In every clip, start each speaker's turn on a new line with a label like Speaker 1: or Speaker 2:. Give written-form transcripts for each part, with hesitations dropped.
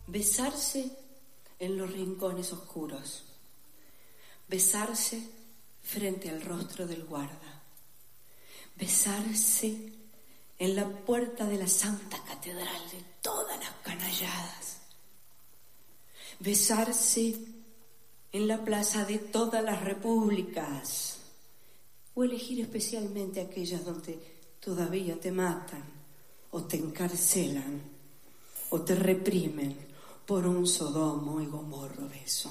Speaker 1: Besarse en los rincones oscuros, besarse frente al rostro del guarda, besarse en la puerta de la Santa Catedral de todas las canalladas, besarse en la plaza de todas las repúblicas, o elegir especialmente aquellas donde todavía te matan o te encarcelan o te reprimen por un Sodomo y Gomorro beso.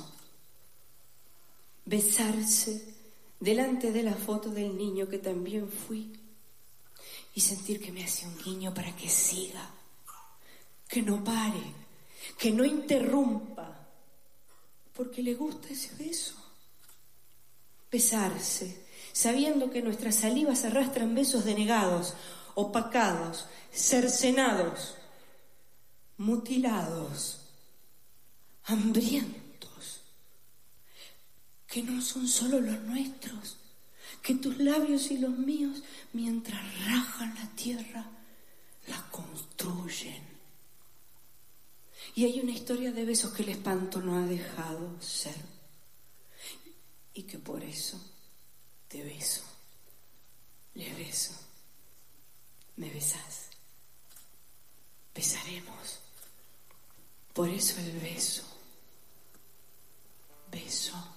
Speaker 1: Besarse delante de la foto del niño que también fui y sentir que me hace un guiño para que siga, que no pare, que no interrumpa, porque le gusta ese beso. Besarse sabiendo que nuestras salivas arrastran besos denegados, opacados, cercenados, mutilados, hambrientos, que no son solo los nuestros, que tus labios y los míos, mientras rajan la tierra, la construyen. Y hay una historia de besos que el espanto no ha dejado ser, y que por eso te beso, le beso, me besás, besaremos. Por eso el beso, beso.